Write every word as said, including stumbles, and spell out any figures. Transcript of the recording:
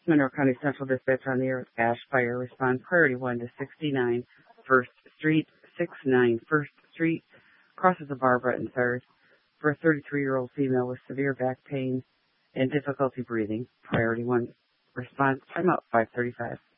Monroe County Central Dispatch on the air with Ash Fire. Respond priority one to sixty-nine First Street, sixty-nine First Street, crosses the Barbara and third, for a thirty-three-year-old female with severe back pain and difficulty breathing. Priority one response. I'm out five thirty-five.